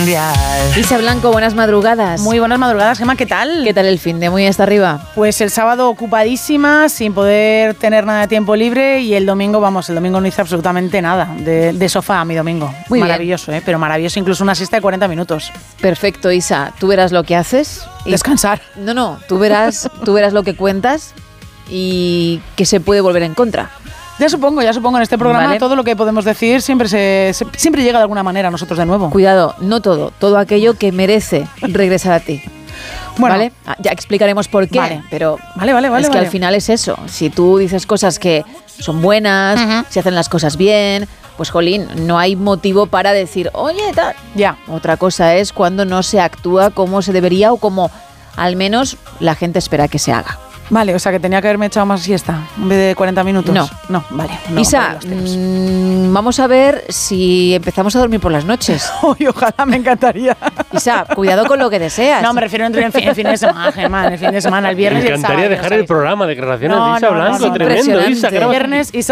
mundial. Isa Blanco, buenas madrugadas. Muy buenas madrugadas, Gemma, ¿qué tal? ¿Qué tal el fin de muy hasta arriba? Pues el sábado ocupadísima, sin poder tener nada de tiempo libre, y el domingo no hice absolutamente nada de sofá mi domingo. Muy maravilloso, pero maravilloso, incluso una siesta de 40 minutos. Perfecto, Isa, tú verás lo que haces. Descansar. No, tú verás lo que cuentas y que se puede volver en contra. Ya supongo, en este programa Vale. todo lo que podemos decir siempre llega de alguna manera a nosotros de nuevo. Cuidado, no todo aquello que merece regresar a ti. Bueno, ¿vale? Ya explicaremos por qué, vale. Pero Vale, es que al final es eso. Si tú dices cosas que son buenas, si hacen las cosas bien, pues jolín, no hay motivo para decir, oye, tal. Ya. Otra cosa es cuando no se actúa como se debería o como al menos la gente espera que se haga. Vale, o sea que tenía que haberme echado más siesta en vez de 40 minutos. No, vale. No, Isa, vamos a ver si empezamos a dormir por las noches. Uy, ojalá, me encantaría. Isa, cuidado con lo que deseas. No, me refiero en el fin de semana, Gemma, en el fin de semana, el viernes y el sábado. Me encantaría dejar el programa de declaraciones de Isa Blanco, tremendo, Isa. Viernes y